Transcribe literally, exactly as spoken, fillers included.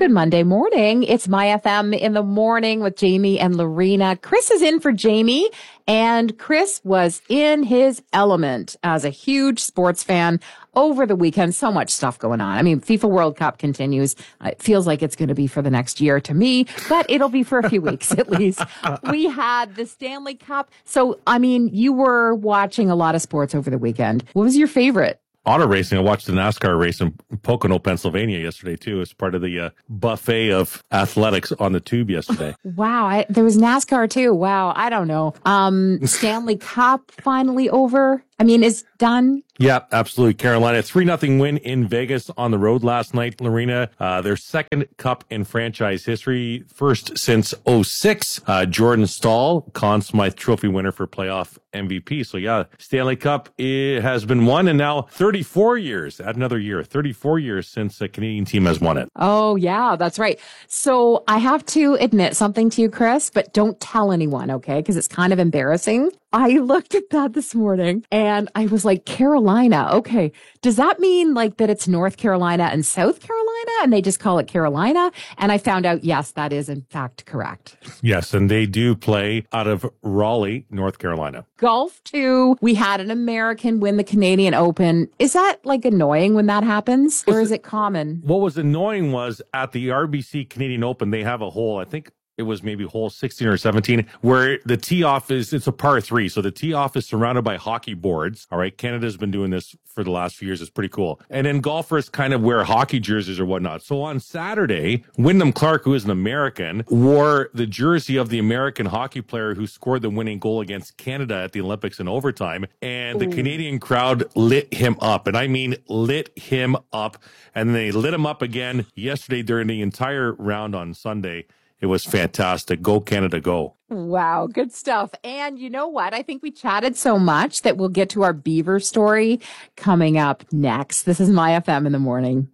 Good Monday morning. It's My F M in the morning with Jamie and Lorena. Chris is in for Jamie, and Chris was in his element as a huge sports fan over the weekend. So much stuff going on. I mean, FIFA World Cup continues. It feels like it's going to be for the next year to me, but it'll be for a few weeks at least. We had the Stanley Cup. So, I mean, you were watching a lot of sports over the weekend. What was your favorite? Auto racing. I watched the NASCAR race in Pocono, Pennsylvania yesterday, too, as part of the uh, buffet of athletics on the tube yesterday. Wow. I, there was NASCAR, too. Wow. I don't know. Um, Stanley Cup finally over. I mean, it's done. Yeah, absolutely. Carolina, three nothing win in Vegas on the road last night, Lorena. Uh, their second cup in franchise history, first since oh six. Uh, Jordan Stahl, Conn Smythe Trophy winner for playoff M V P. So yeah, Stanley Cup it has been won, and now thirty-four years, add another year, thirty-four years since a Canadian team has won it. Oh, yeah, that's right. So I have to admit something to you, Chris, but don't tell anyone, okay? Because it's kind of embarrassing. I looked at that this morning and I was like, Carolina. Okay. Does that mean like that it's North Carolina and South Carolina and they just call it Carolina? And I found out, yes, that is in fact correct. Yes. And they do play out of Raleigh, North Carolina. Golf too. We had an American win the Canadian Open. Is that like annoying when that happens or is it common? What was annoying was at the R B C Canadian Open, they have a hole, I think, it was maybe hole sixteen or seventeen, where the tee off is, it's a par three. So the tee off is surrounded by hockey boards. All right. Canada's been doing this for the last few years. It's pretty cool. And then golfers kind of wear hockey jerseys or whatnot. So on Saturday, Wyndham Clark, who is an American, wore the jersey of the American hockey player who scored the winning goal against Canada at the Olympics in overtime. And the Ooh. Canadian crowd lit him up. And I mean, lit him up. And they lit him up again yesterday during the entire round on Sunday. It was fantastic. Go Canada, go. Wow, good stuff. And you know what? I think we chatted so much that we'll get to our Beaver story coming up next. This is My F M in the morning.